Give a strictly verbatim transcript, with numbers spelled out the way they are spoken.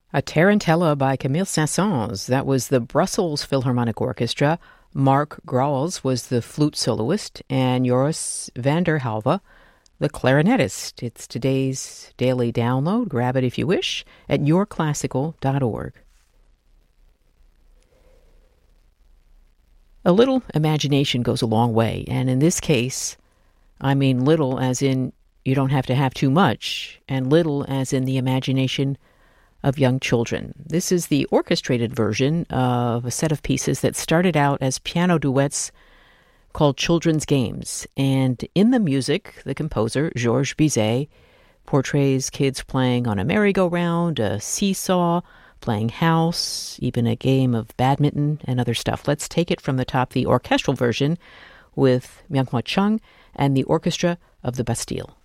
A Tarantella by Camille Saint-Saëns. That was the Brussels Philharmonic Orchestra. Mark Grauls was the flute soloist, and Joris van der Halve, the clarinetist. It's today's daily download. Grab it if you wish at your classical dot org. A little imagination goes a long way, and in this case, I mean little as in you don't have to have too much, and little as in the imagination of young children. This is the orchestrated version of a set of pieces that started out as piano duets called Children's Games. And in the music, the composer, Georges Bizet, portrays kids playing on a merry-go-round, a seesaw, playing house, even a game of badminton and other stuff. Let's take it from the top, the orchestral version with Myung-Hwa Chung and the Orchestra of the Bastille.